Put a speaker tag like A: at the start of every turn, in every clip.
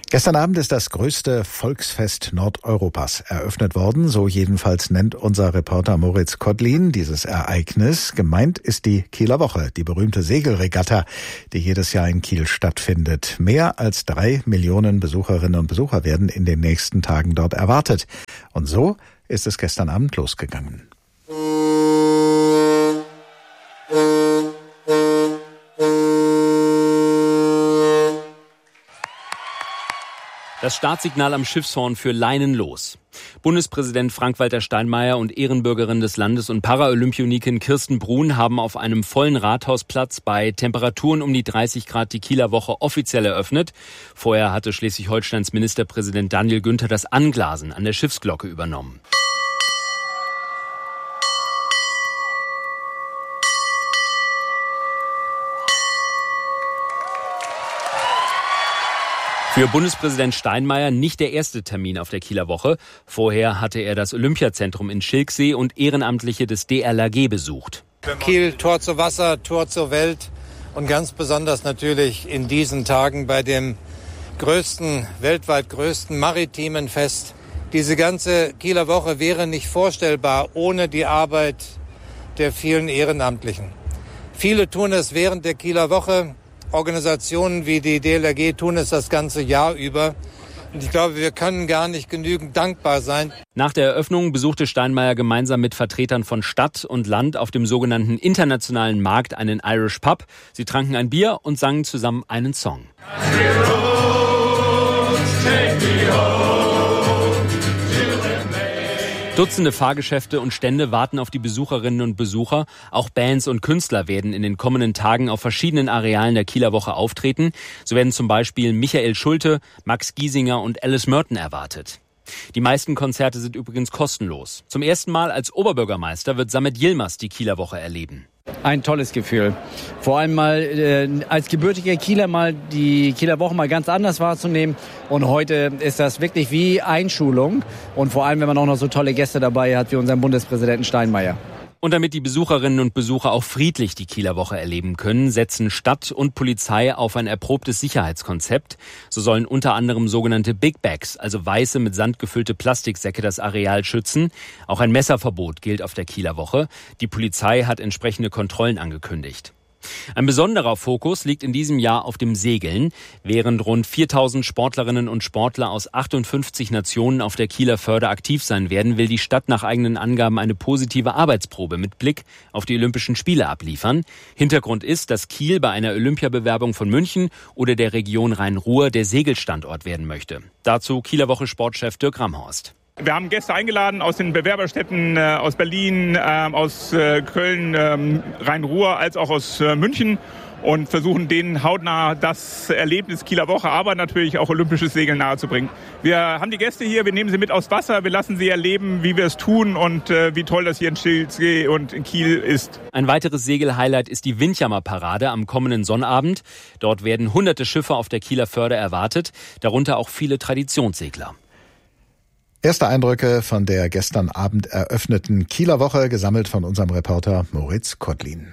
A: Gestern Abend ist das größte Volksfest Nordeuropas eröffnet worden. So jedenfalls nennt unser Reporter Moritz Kotlin dieses Ereignis. Gemeint ist die Kieler Woche, die berühmte Segelregatta, die jedes Jahr in Kiel stattfindet. Mehr als 3 Millionen Besucherinnen und Besucher werden in den nächsten Tagen dort erwartet. Und so ist es gestern Abend losgegangen.
B: Das Startsignal am Schiffshorn für Leinen los. Bundespräsident Frank-Walter Steinmeier und Ehrenbürgerin des Landes und Paralympionikin Kirsten Bruhn haben auf einem vollen Rathausplatz bei Temperaturen um die 30 Grad die Kieler Woche offiziell eröffnet. Vorher hatte Schleswig-Holsteins Ministerpräsident Daniel Günther das Anglasen an der Schiffsglocke übernommen. Für Bundespräsident Steinmeier nicht der erste Termin auf der Kieler Woche. Vorher hatte er das Olympiazentrum in Schilksee und Ehrenamtliche des DLRG besucht.
C: Kiel, Tor zu Wasser, Tor zur Welt und ganz besonders natürlich in diesen Tagen bei dem weltweit größten maritimen Fest. Diese ganze Kieler Woche wäre nicht vorstellbar ohne die Arbeit der vielen Ehrenamtlichen. Viele tun es während der Kieler Woche. Organisationen wie die DLRG tun es das ganze Jahr über. Und ich glaube, wir können gar nicht genügend dankbar sein.
B: Nach der Eröffnung besuchte Steinmeier gemeinsam mit Vertretern von Stadt und Land auf dem sogenannten internationalen Markt einen Irish Pub. Sie tranken ein Bier und sangen zusammen einen Song. Dutzende Fahrgeschäfte und Stände warten auf die Besucherinnen und Besucher. Auch Bands und Künstler werden in den kommenden Tagen auf verschiedenen Arealen der Kieler Woche auftreten. So werden zum Beispiel Michael Schulte, Max Giesinger und Alice Merton erwartet. Die meisten Konzerte sind übrigens kostenlos. Zum ersten Mal als Oberbürgermeister wird Samet Yilmaz die Kieler Woche erleben.
D: Ein tolles Gefühl. Vor allem mal als gebürtiger Kieler mal die Kieler Woche mal ganz anders wahrzunehmen. Und heute ist das wirklich wie Einschulung. Und vor allem, wenn man auch noch so tolle Gäste dabei hat wie unseren Bundespräsidenten Steinmeier.
B: Und damit die Besucherinnen und Besucher auch friedlich die Kieler Woche erleben können, setzen Stadt und Polizei auf ein erprobtes Sicherheitskonzept. So sollen unter anderem sogenannte Big Bags, also weiße mit Sand gefüllte Plastiksäcke, das Areal schützen. Auch ein Messerverbot gilt auf der Kieler Woche. Die Polizei hat entsprechende Kontrollen angekündigt. Ein besonderer Fokus liegt in diesem Jahr auf dem Segeln. Während rund 4000 Sportlerinnen und Sportler aus 58 Nationen auf der Kieler Förde aktiv sein werden, will die Stadt nach eigenen Angaben eine positive Arbeitsprobe mit Blick auf die Olympischen Spiele abliefern. Hintergrund ist, dass Kiel bei einer Olympiabewerbung von München oder der Region Rhein-Ruhr der Segelstandort werden möchte. Dazu Kieler Woche Sportchef Dirk Ramhorst.
E: Wir haben Gäste eingeladen aus den Bewerberstädten aus Berlin, aus Köln, Rhein-Ruhr als auch aus München und versuchen denen hautnah das Erlebnis Kieler Woche, aber natürlich auch olympisches Segeln nahezubringen. Wir haben die Gäste hier, wir nehmen sie mit aufs Wasser, wir lassen sie erleben, wie wir es tun und wie toll das hier in Schilksee und in Kiel ist.
B: Ein weiteres Segelhighlight ist die Windjammerparade am kommenden Sonnabend. Dort werden hunderte Schiffe auf der Kieler Förde erwartet, darunter auch viele Traditionssegler.
A: Erste Eindrücke von der gestern Abend eröffneten Kieler Woche, gesammelt von unserem Reporter Moritz Kotlin.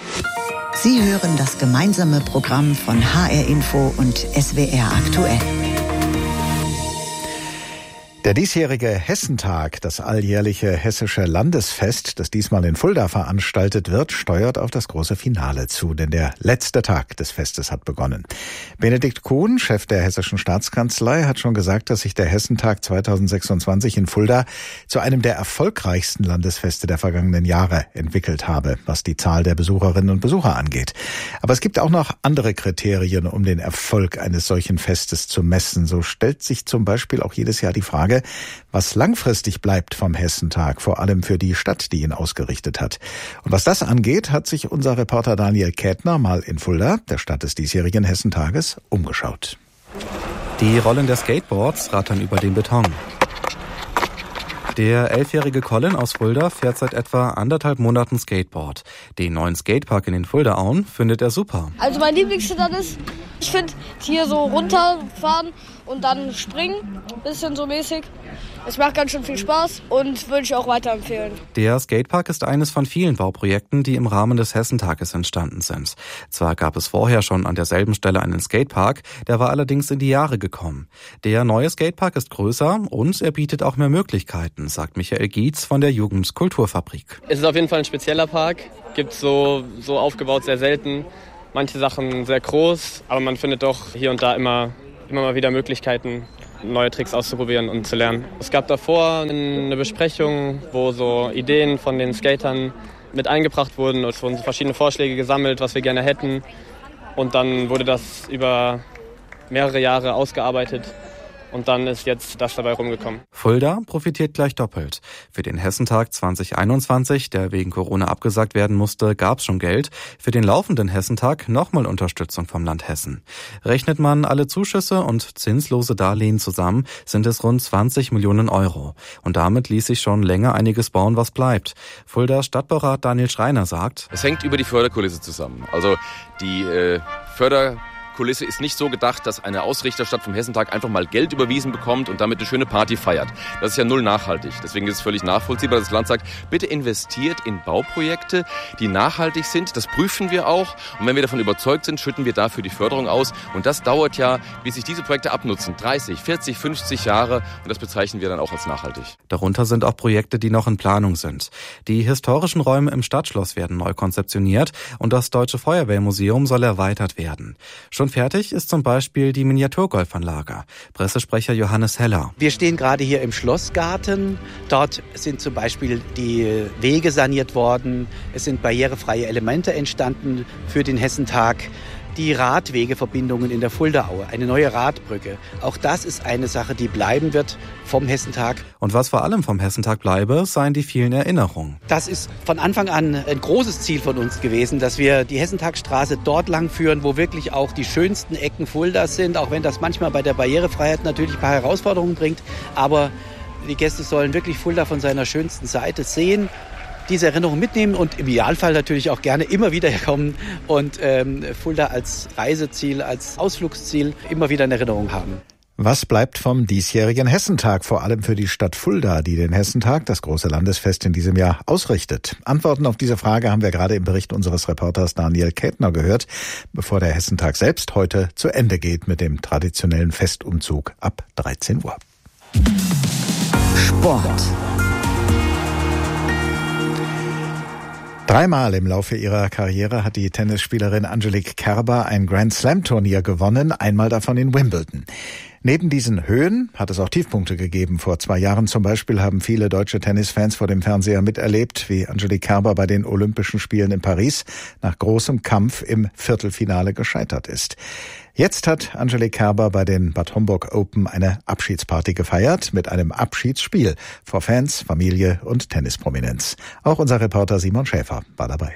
F: Sie hören das gemeinsame Programm von HR Info und SWR aktuell.
A: Der diesjährige Hessentag, das alljährliche hessische Landesfest, das diesmal in Fulda veranstaltet wird, steuert auf das große Finale zu, denn der letzte Tag des Festes hat begonnen. Benedikt Kuhn, Chef der Hessischen Staatskanzlei, hat schon gesagt, dass sich der Hessentag 2026 in Fulda zu einem der erfolgreichsten Landesfeste der vergangenen Jahre entwickelt habe, was die Zahl der Besucherinnen und Besucher angeht. Aber es gibt auch noch andere Kriterien, um den Erfolg eines solchen Festes zu messen. So stellt sich zum Beispiel auch jedes Jahr die Frage, was langfristig bleibt vom Hessentag, vor allem für die Stadt, die ihn ausgerichtet hat. Und was das angeht, hat sich unser Reporter Daniel Kätner mal in Fulda, der Stadt des diesjährigen Hessentages, umgeschaut.
G: Die Rollen der Skateboards rattern über den Beton. Der 11-jährige Colin aus Fulda fährt seit etwa 1,5 Monaten Skateboard. Den neuen Skatepark in den Fuldaauen findet er super.
H: Also mein Lieblingsstand ist, ich finde hier so runterfahren und dann springen, bisschen so mäßig. Es macht ganz schön viel Spaß und würde ich auch weiterempfehlen.
G: Der Skatepark ist eines von vielen Bauprojekten, die im Rahmen des Hessentages entstanden sind. Zwar gab es vorher schon an derselben Stelle einen Skatepark, der war allerdings in die Jahre gekommen. Der neue Skatepark ist größer und er bietet auch mehr Möglichkeiten, sagt Michael Gietz von der Jugendkulturfabrik.
I: Es ist auf jeden Fall ein spezieller Park, gibt so aufgebaut sehr selten. Manche Sachen sehr groß, aber man findet doch hier und da immer mal wieder Möglichkeiten, neue Tricks auszuprobieren und zu lernen. Es gab davor eine Besprechung, wo so Ideen von den Skatern mit eingebracht wurden. Es wurden verschiedene Vorschläge gesammelt, was wir gerne hätten. Und dann wurde das über mehrere Jahre ausgearbeitet. Und dann ist jetzt das dabei rumgekommen.
G: Fulda profitiert gleich doppelt. Für den Hessentag 2021, der wegen Corona abgesagt werden musste, gab's schon Geld. Für den laufenden Hessentag nochmal Unterstützung vom Land Hessen. Rechnet man alle Zuschüsse und zinslose Darlehen zusammen, sind es rund 20 Millionen Euro. Und damit ließ sich schon länger einiges bauen, was bleibt. Fuldas Stadtbaurat Daniel Schreiner sagt:
J: Es hängt über die Förderkulisse zusammen. Also die Förderkulisse ist nicht so gedacht, dass eine Ausrichterstadt vom Hessentag einfach mal Geld überwiesen bekommt und damit eine schöne Party feiert. Das ist ja null nachhaltig. Deswegen ist es völlig nachvollziehbar, dass das Land sagt, bitte investiert in Bauprojekte, die nachhaltig sind. Das prüfen wir auch. Und wenn wir davon überzeugt sind, schütten wir dafür die Förderung aus. Und das dauert ja, bis sich diese Projekte abnutzen. 30, 40, 50 Jahre. Und das bezeichnen wir dann auch als nachhaltig.
G: Darunter sind auch Projekte, die noch in Planung sind. Die historischen Räume im Stadtschloss werden neu konzeptioniert und das Deutsche Feuerwehrmuseum soll erweitert werden. Schon fertig ist zum Beispiel die Miniaturgolfanlage. Pressesprecher Johannes Heller.
K: Wir stehen gerade hier im Schlossgarten. Dort sind zum Beispiel die Wege saniert worden. Es sind barrierefreie Elemente entstanden für den Hessentag. Die Radwegeverbindungen in der Fuldaaue, eine neue Radbrücke. Auch das ist eine Sache, die bleiben wird vom Hessentag.
G: Und was vor allem vom Hessentag bleibe, seien die vielen Erinnerungen.
K: Das ist von Anfang an ein großes Ziel von uns gewesen, dass wir die Hessentagsstraße dort lang führen, wo wirklich auch die schönsten Ecken Fuldas sind, auch wenn das manchmal bei der Barrierefreiheit natürlich ein paar Herausforderungen bringt. Aber die Gäste sollen wirklich Fulda von seiner schönsten Seite sehen, diese Erinnerung mitnehmen und im Idealfall natürlich auch gerne immer wieder herkommen und Fulda als Reiseziel, als Ausflugsziel immer wieder in Erinnerung haben.
A: Was bleibt vom diesjährigen Hessentag, vor allem für die Stadt Fulda, die den Hessentag, das große Landesfest in diesem Jahr, ausrichtet? Antworten auf diese Frage haben wir gerade im Bericht unseres Reporters Daniel Kätner gehört, bevor der Hessentag selbst heute zu Ende geht mit dem traditionellen Festumzug ab 13 Uhr.
F: Sport.
A: Dreimal im Laufe ihrer Karriere hat die Tennisspielerin Angelique Kerber ein Grand-Slam-Turnier gewonnen, einmal davon in Wimbledon. Neben diesen Höhen hat es auch Tiefpunkte gegeben. Vor 2 Jahren zum Beispiel haben viele deutsche Tennisfans vor dem Fernseher miterlebt, wie Angelique Kerber bei den Olympischen Spielen in Paris nach großem Kampf im Viertelfinale gescheitert ist. Jetzt hat Angelique Kerber bei den Bad Homburg Open eine Abschiedsparty gefeiert mit einem Abschiedsspiel vor Fans, Familie und Tennisprominenz. Auch unser Reporter Simon Schäfer war dabei.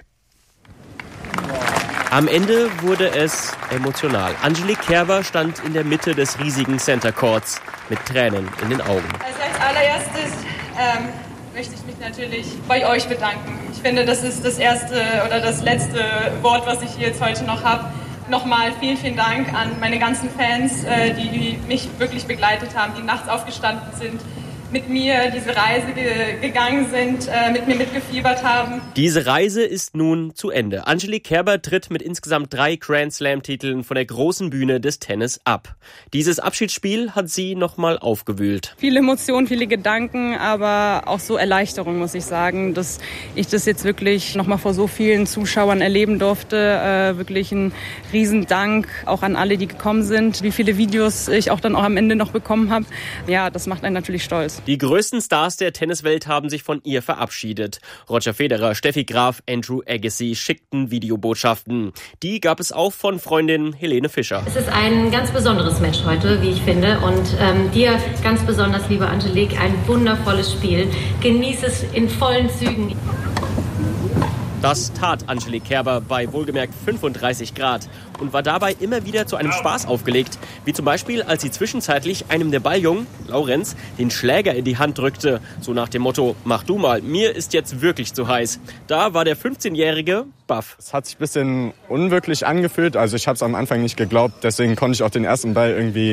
L: Am Ende wurde es emotional. Angelique Kerber stand in der Mitte des riesigen Center Courts mit Tränen in den Augen.
M: Also als allererstes möchte ich mich natürlich bei euch bedanken. Ich finde, das ist das erste oder das letzte Wort, was ich hier jetzt heute noch habe. Nochmal vielen, vielen Dank an meine ganzen Fans, die mich wirklich begleitet haben, die nachts aufgestanden sind, mit mir diese Reise gegangen sind, mit mir mitgefiebert haben.
L: Diese Reise ist nun zu Ende. Angelique Kerber tritt mit insgesamt 3 Grand-Slam-Titeln von der großen Bühne des Tennis ab. Dieses Abschiedsspiel hat sie nochmal aufgewühlt.
M: Viele Emotionen, viele Gedanken, aber auch so Erleichterung, muss ich sagen, dass ich das jetzt wirklich nochmal vor so vielen Zuschauern erleben durfte. Wirklich ein Riesendank auch an alle, die gekommen sind. Wie viele Videos ich auch dann auch am Ende noch bekommen habe. Ja, das macht einen natürlich stolz.
L: Die größten Stars der Tenniswelt haben sich von ihr verabschiedet. Roger Federer, Steffi Graf, Andrew Agassi schickten Videobotschaften. Die gab es auch von Freundin Helene Fischer.
N: Es ist ein ganz besonderes Match heute, wie ich finde. Und dir ganz besonders, liebe Angelique, ein wundervolles Spiel. Genieß es in vollen Zügen.
L: Das tat Angelique Kerber bei wohlgemerkt 35 Grad und war dabei immer wieder zu einem Spaß aufgelegt. Wie zum Beispiel, als sie zwischenzeitlich einem der Balljungen, Laurenz, den Schläger in die Hand drückte. So nach dem Motto, mach du mal, mir ist jetzt wirklich zu heiß. Da war der 15-Jährige baff.
O: Es hat sich ein bisschen unwirklich angefühlt. Also ich habe es am Anfang nicht geglaubt. Deswegen konnte ich auch den ersten Ball irgendwie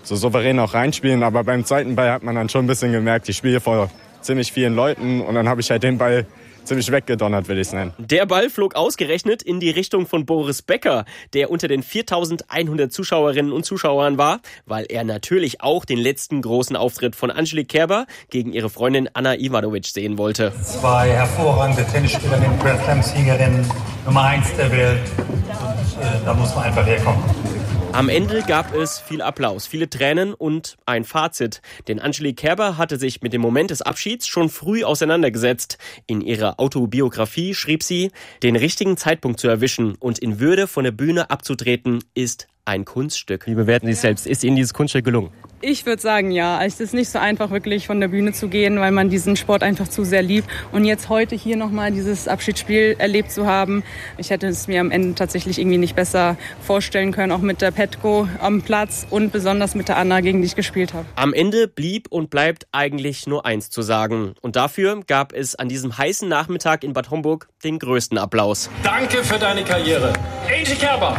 O: so souverän auch reinspielen. Aber beim zweiten Ball hat man dann schon ein bisschen gemerkt, ich spiele vor ziemlich vielen Leuten und dann habe ich halt den Ball ziemlich weggedonnert, will ich es nennen.
L: Der Ball flog ausgerechnet in die Richtung von Boris Becker, der unter den 4.100 Zuschauerinnen und Zuschauern war, weil er natürlich auch den letzten großen Auftritt von Angelique Kerber gegen ihre Freundin Ana Ivanovic sehen wollte.
P: 2 hervorragende Tennisspielerinnen, Grand Slam-Siegerin, Nummer 1 der Welt. Und da muss man einfach herkommen.
L: Am Ende gab es viel Applaus, viele Tränen und ein Fazit. Denn Angelique Kerber hatte sich mit dem Moment des Abschieds schon früh auseinandergesetzt. In ihrer Autobiografie schrieb sie, den richtigen Zeitpunkt zu erwischen und in Würde von der Bühne abzutreten, ist ein Kunststück.
Q: Wie bewerten Sie es selbst? Ist Ihnen dieses Kunststück gelungen?
M: Ich würde sagen, ja. Es ist nicht so einfach, wirklich von der Bühne zu gehen, weil man diesen Sport einfach zu sehr liebt. Und jetzt heute hier nochmal dieses Abschiedsspiel erlebt zu haben, ich hätte es mir am Ende tatsächlich irgendwie nicht besser vorstellen können, auch mit der Petko am Platz und besonders mit der Anna, gegen die ich gespielt habe.
L: Am Ende blieb und bleibt eigentlich nur eins zu sagen. Und dafür gab es an diesem heißen Nachmittag in Bad Homburg den größten Applaus.
P: Danke für deine Karriere, Angelique Kerber.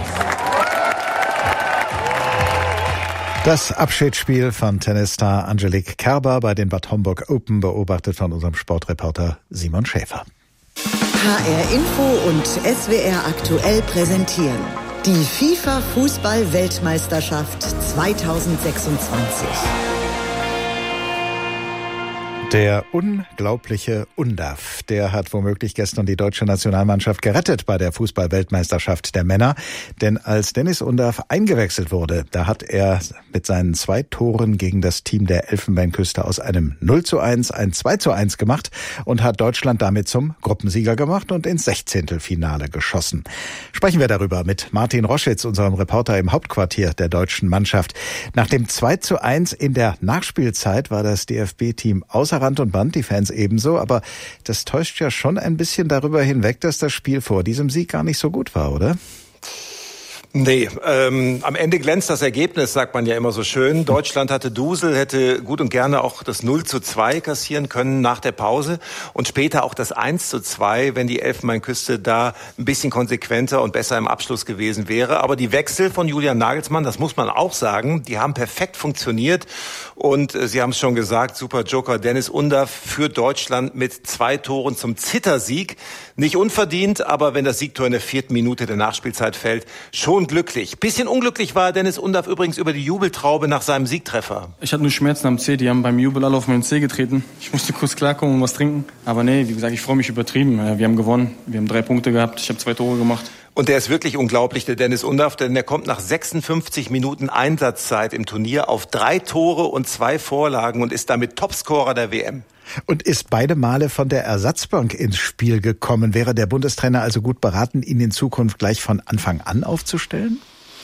A: Das Abschiedsspiel von Tennisstar Angelique Kerber bei den Bad Homburg Open, beobachtet von unserem Sportreporter Simon Schäfer.
F: HR Info und SWR aktuell präsentieren die FIFA-Fußball-Weltmeisterschaft 2026.
A: Der unglaubliche Undav, der hat womöglich gestern die deutsche Nationalmannschaft gerettet bei der Fußball-Weltmeisterschaft der Männer. Denn als Dennis Undav eingewechselt wurde, da hat er mit seinen 2 Toren gegen das Team der Elfenbeinküste aus einem 0:1 ein 2:1 gemacht und hat Deutschland damit zum Gruppensieger gemacht und ins 16. Geschossen. Sprechen wir darüber mit Martin Roschitz, unserem Reporter im Hauptquartier der deutschen Mannschaft. Nach dem 2:1 in der Nachspielzeit war das DFB-Team außer Rand und Band, die Fans ebenso, aber das täuscht ja schon ein bisschen darüber hinweg, dass das Spiel vor diesem Sieg gar nicht so gut war, oder?
R: Nee, am Ende glänzt das Ergebnis, sagt man ja immer so schön. Deutschland hatte Dusel, hätte gut und gerne auch das 0:2 kassieren können nach der Pause und später auch das 1:2, wenn die Elfenbeinküste da ein bisschen konsequenter und besser im Abschluss gewesen wäre. Aber die Wechsel von Julian Nagelsmann, das muss man auch sagen, die haben perfekt funktioniert und Sie haben es schon gesagt, super Joker Dennis Undav führt Deutschland mit 2 Toren zum Zittersieg. Nicht unverdient, aber wenn das Siegtor in der 4. Minute der Nachspielzeit fällt, schon glücklich. Bisschen unglücklich war Dennis Undav übrigens über die Jubeltraube nach seinem Siegtreffer.
O: Ich hatte nur Schmerzen am Zeh, die haben beim Jubel alle auf meinen Zeh getreten. Ich musste kurz klarkommen und was trinken. Aber nee, wie gesagt, ich freue mich übertrieben. Wir haben gewonnen, wir haben 3 Punkte gehabt, ich habe 2 Tore gemacht.
R: Und der ist wirklich unglaublich, der Dennis Undav, denn der kommt nach 56 Minuten Einsatzzeit im Turnier auf 3 Tore und 2 Vorlagen und ist damit Topscorer der WM.
A: Und ist beide Male von der Ersatzbank ins Spiel gekommen. Wäre der Bundestrainer also gut beraten, ihn in Zukunft gleich von Anfang an aufzustellen?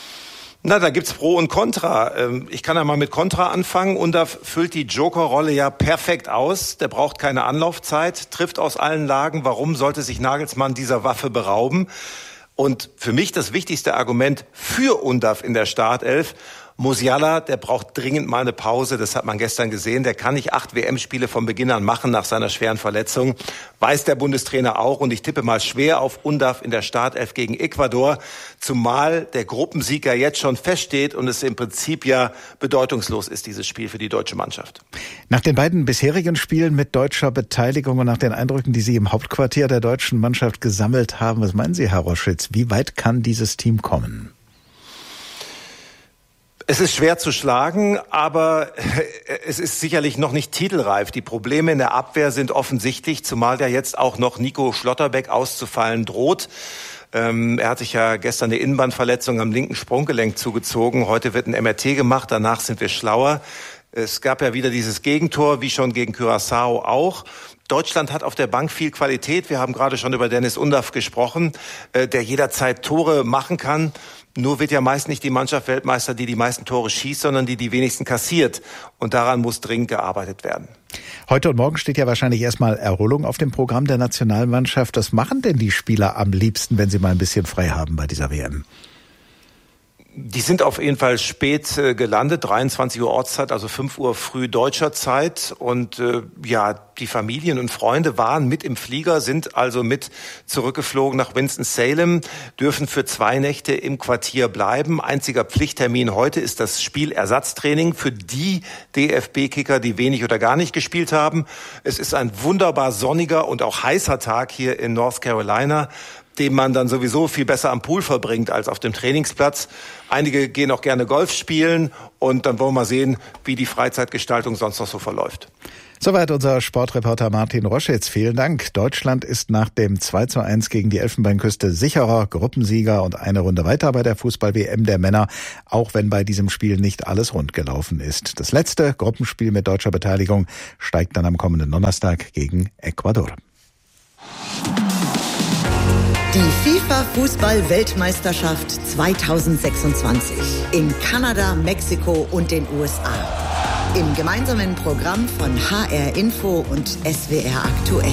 R: Na, da gibt's Pro und Contra. Ich kann ja mal mit Contra anfangen. Undav füllt die Joker-Rolle ja perfekt aus. Der braucht keine Anlaufzeit, trifft aus allen Lagen. Warum sollte sich Nagelsmann dieser Waffe berauben? Und für mich das wichtigste Argument für Undav in der Startelf: Musiala, der braucht dringend mal eine Pause. Das hat man gestern gesehen. Der kann nicht 8 WM-Spiele von Beginn an machen nach seiner schweren Verletzung. Weiß der Bundestrainer auch. Und ich tippe mal schwer auf Undav in der Startelf gegen Ecuador. Zumal der Gruppensieger jetzt schon feststeht und es im Prinzip ja bedeutungslos ist, dieses Spiel für die deutsche Mannschaft.
A: Nach den beiden bisherigen Spielen mit deutscher Beteiligung und nach den Eindrücken, die Sie im Hauptquartier der deutschen Mannschaft gesammelt haben, was meinen Sie, Herr Roschitz? Wie weit kann dieses Team kommen?
R: Es ist schwer zu schlagen, aber es ist sicherlich noch nicht titelreif. Die Probleme in der Abwehr sind offensichtlich, zumal ja jetzt auch noch Nico Schlotterbeck auszufallen droht. Er hat sich ja gestern eine Innenbandverletzung am linken Sprunggelenk zugezogen. Heute wird ein MRT gemacht, danach sind wir schlauer. Es gab ja wieder dieses Gegentor, wie schon gegen Curaçao auch. Deutschland hat auf der Bank viel Qualität. Wir haben gerade schon über Dennis Undav gesprochen, der jederzeit Tore machen kann. Nur wird ja meist nicht die Mannschaft Weltmeister, die die meisten Tore schießt, sondern die wenigsten kassiert. Und daran muss dringend gearbeitet werden.
A: Heute und morgen steht ja wahrscheinlich erstmal Erholung auf dem Programm der Nationalmannschaft. Was machen denn die Spieler am liebsten, wenn sie mal ein bisschen frei haben bei dieser WM?
R: Die sind auf jeden Fall spät gelandet, 23 Uhr Ortszeit, also 5 Uhr früh deutscher Zeit. Und die Familien und Freunde waren mit im Flieger, sind also mit zurückgeflogen nach Winston-Salem, dürfen für 2 Nächte im Quartier bleiben. Einziger Pflichttermin heute ist das Spielersatztraining für die DFB-Kicker, die wenig oder gar nicht gespielt haben. Es ist ein wunderbar sonniger und auch heißer Tag hier in North Carolina, den man dann sowieso viel besser am Pool verbringt als auf dem Trainingsplatz. Einige gehen auch gerne Golf spielen und dann wollen wir mal sehen, wie die Freizeitgestaltung sonst noch so verläuft.
A: Soweit unser Sportreporter Martin Roschitz. Vielen Dank. Deutschland ist nach dem 2:1 gegen die Elfenbeinküste sicherer Gruppensieger und eine Runde weiter bei der Fußball-WM der Männer, auch wenn bei diesem Spiel nicht alles rund gelaufen ist. Das letzte Gruppenspiel mit deutscher Beteiligung steigt dann am kommenden Donnerstag gegen Ecuador.
F: Die FIFA-Fußball-Weltmeisterschaft 2026 in Kanada, Mexiko und den USA. Im gemeinsamen Programm von HR Info und SWR Aktuell.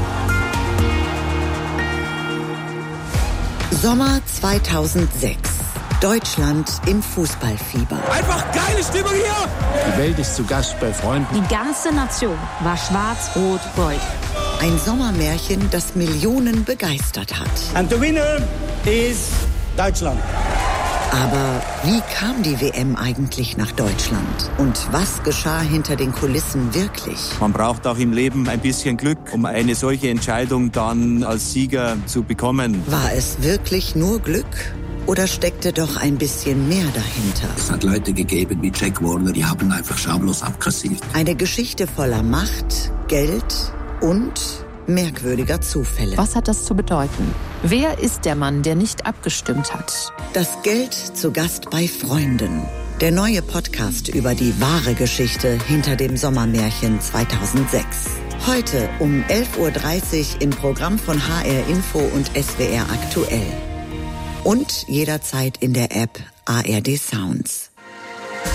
F: Sommer 2006. Deutschland im Fußballfieber.
S: Einfach geile Stimmung hier!
T: Die Welt ist zu Gast bei Freunden.
U: Die ganze Nation war schwarz-rot-gold.
F: Ein Sommermärchen, das Millionen begeistert hat.
S: And the winner is Deutschland.
F: Aber wie kam die WM eigentlich nach Deutschland? Und was geschah hinter den Kulissen wirklich?
V: Man braucht auch im Leben ein bisschen Glück, um eine solche Entscheidung dann als Sieger zu bekommen.
F: War es wirklich nur Glück? Oder steckte doch ein bisschen mehr dahinter?
W: Es hat Leute gegeben wie Jack Warner, die haben einfach schamlos abkassiert.
F: Eine Geschichte voller Macht, Geld und merkwürdiger Zufälle.
U: Was hat das zu bedeuten? Wer ist der Mann, der nicht abgestimmt hat?
F: Das Geld zu Gast bei Freunden. Der neue Podcast über die wahre Geschichte hinter dem Sommermärchen 2006. Heute um 11:30 Uhr im Programm von HR Info und SWR Aktuell. Und jederzeit in der App ARD Sounds.